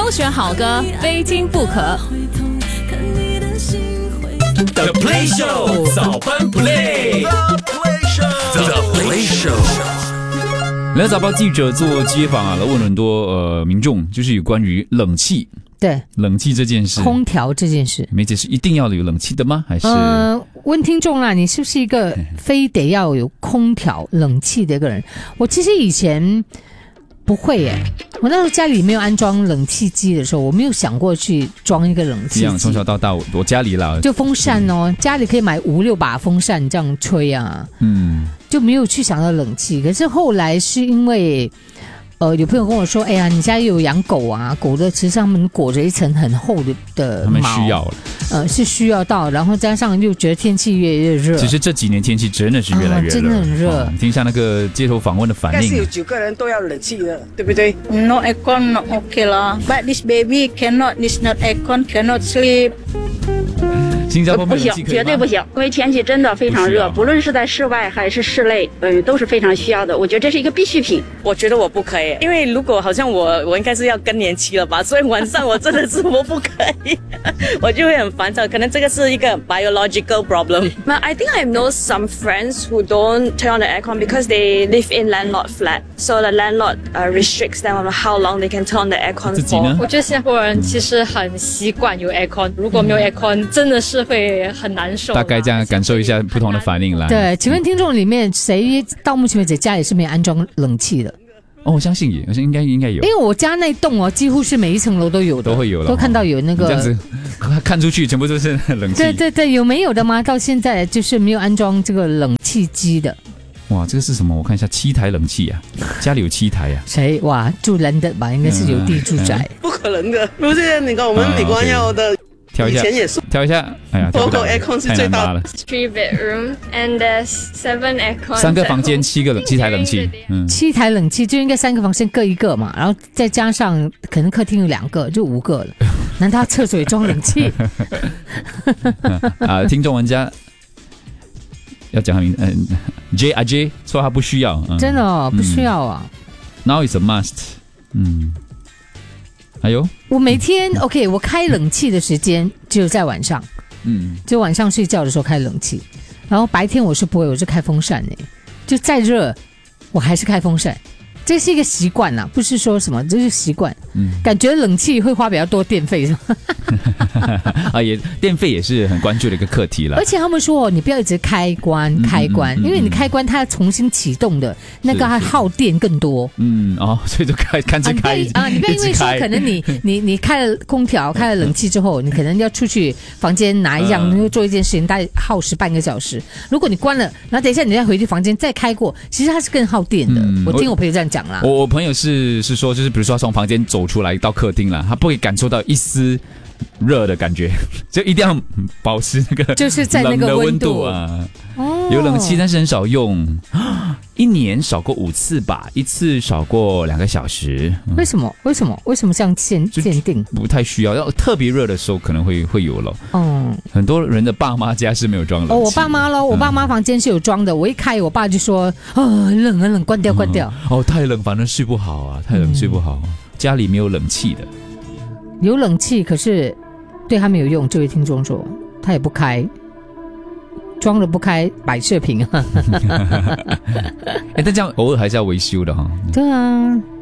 挑选好歌，非听不可。 The Play Show 早班 Play，The Play Show。来早报记者做街访啊，来问很多民众，就是有关于冷气。 对， 冷气这件事， 空调这件事， 梅姐是一定要有冷气的吗？还是问听众啦，你是不是一个非得要有空调、冷气的一个人？我其实以前不会耶，我那时候家里没有安装冷气机的时候，我没有想过去装一个冷气机。 这样从小到大，我家里啦， 就风扇哦，家里可以买5-6把风扇这样吹啊，就没有去想到冷气。可是后来是因为。有朋友跟我说，哎呀，你家有养狗啊，狗的其实他们裹着一层很厚的毛， 他们需要了， 是需要到，然后加上又觉得天气越来越热。 其实这几年天气真的是越来越热， 真的很热。 听一下那个街头访问的反应， 应该是有9个人都要冷气的，对不对 ？No aircon not okay lah. But this baby cannot, this not aircon cannot sleep. 新加坡不行，绝对不行，因为天气真的非常热，不论是在室外还是室内，都是非常需要的。我觉得这是一个必需品。 我觉得我不可以，因为如果好像我应该是要更年期了吧，所以晚上我真的是我不可以，我就会很烦躁。可能这个是一个 biological problem. I think I know some friends who don't turn on the aircon because they live in landlord flat, so the landlord restricts them on how long they can turn on the aircon for. 我觉得新加坡人其实很习惯有 aircon， 如果没有 aircon， 真的是会很难受。 大概这样感受一下不同的反应来。 对，请问听众里面谁到目前为止家里是没有安装冷气的？ 我相信应该有， 因为我家那栋哦，几乎是每一层楼都有的， 都会有了， 都看到有那个这样子看出去全部都是冷气。 对，有没有的吗？到现在就是没有安装这个冷气机的。 哇，这个是什么？我看一下，7台冷气啊，家里有7台啊。 谁？哇，住London吧，应该是有地住宅。 不可能的，不是你看我们美国要的。 挑一下，挑一下，哎呀， 多个 aircon 是最大的。 3 bedroom and there's 7 aircons. 3个房间7台冷气 ，7台冷气就应该3个房间各1个嘛，然后再加上可能客厅有2个，就5个了。难道厕所也装冷气？ 听众玩家要讲名，J 说他不需要， 真的不需要啊。 Now it's a must，还有， 我每天 OK， 我开冷气的时间只有在晚上，就晚上睡觉的时候开冷气，然后白天我是不会，我是开风扇就再热我还是开风扇，这是一个习惯啦，不是说什么，这是习惯。感觉冷气会花比较多电费是吗？ 也电费也是很关注的一个课题了。 而且他们说你不要一直开关，因为你开关它要重新启动的那个还耗电更多。 所以就看着开你不要因为说可能你开了空调开了冷气之后，你可能要出去房间拿一样做一件事情，大概耗时半个小时。如果你关了，然后等一下你再回去房间再开过，其实它是更耗电的。我听我朋友这样讲啦。 我朋友是说，就是比如说从房间走出来到客厅了，他不会感受到一丝热的感觉，就一定要保持那个就是在那个温度啊。有冷气，但是很少用，1年少过5次吧，1次少过2个小时。 为什么这样限定？ 不太需要，要特别热的时候可能会有了。很多人的爸妈家是没有装冷气。 我爸妈咯，我爸妈房间是有装的。我一开，我爸就说很冷，关掉。 太冷反正睡不好啊，太冷睡不好。家里没有冷气的， 有冷气可是对他没有用。这位听众说他也不开。装了不开，摆设品啊。 但这样偶尔还是要维修的哈。 对啊。